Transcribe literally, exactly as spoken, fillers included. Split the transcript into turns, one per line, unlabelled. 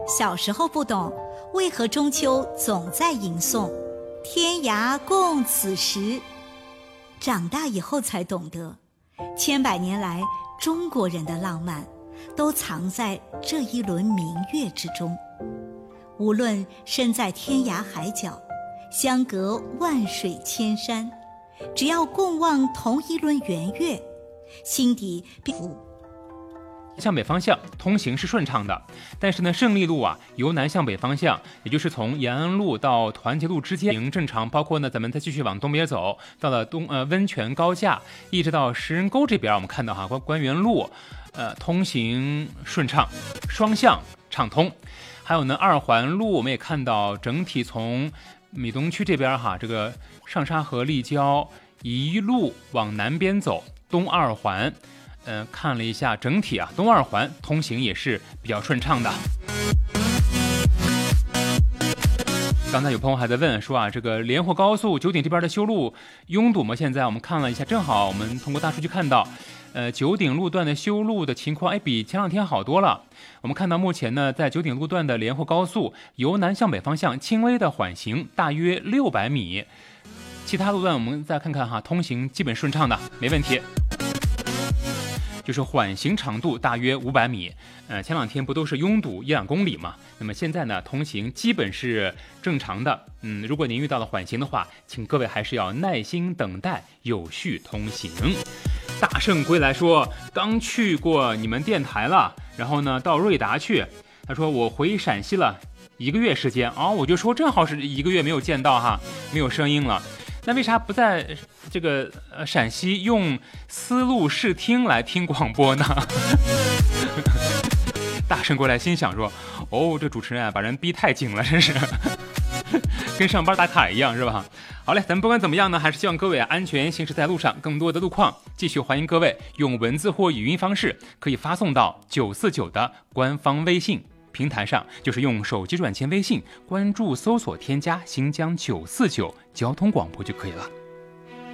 小时候不懂，为何中秋总在吟诵天涯共此时。长大以后才懂得，千百年来中国人的浪漫都藏在这一轮明月之中。无论身在天涯海角，相隔万水千山，只要共望同一轮圆月，心底必
向北方向通行是顺畅的，但是呢，胜利路啊由南向北方向，也就是从延安路到团结路之间行正常，包括呢咱们再继续往东边走，到了东呃温泉高架，一直到石人沟这边，我们看到哈关关园路，呃通行顺畅，双向畅通。还有呢二环路，我们也看到整体从米东区这边哈，这个上沙河立交一路往南边走，东二环。嗯、呃，看了一下整体啊，东二环通行也是比较顺畅的。刚才有朋友还在问说啊，这个连霍高速九鼎这边的修路拥堵吗？现在我们看了一下，正好我们通过大数据看到，呃，九鼎路段的修路的情况，哎，比前两天好多了。我们看到目前呢，在九鼎路段的连霍高速由南向北方向轻微的缓行，大约六百米。其他路段我们再看看哈，通行基本顺畅的，没问题。就是缓行长度大约五百米，呃，前两天不都是拥堵一两公里嘛？那么现在呢，通行基本是正常的。嗯，如果您遇到了缓行的话，请各位还是要耐心等待，有序通行。大圣归来说，刚去过你们电台了，然后呢到瑞达去，他说我回陕西了一个月时间啊、哦，我就说正好是一个月没有见到哈，没有声音了。那为啥不在这个呃陕西用丝路视听来听广播呢？大圣过来心想说，哦，这主持人啊把人逼太紧了，真是跟上班打卡一样是吧？好嘞，咱们不管怎么样呢，还是希望各位安全行驶在路上。更多的路况继续欢迎各位用文字或语音方式可以发送到九四九的官方微信平台上，就是用手机软件微信关注搜索添加新疆九四九交通广播就可以了。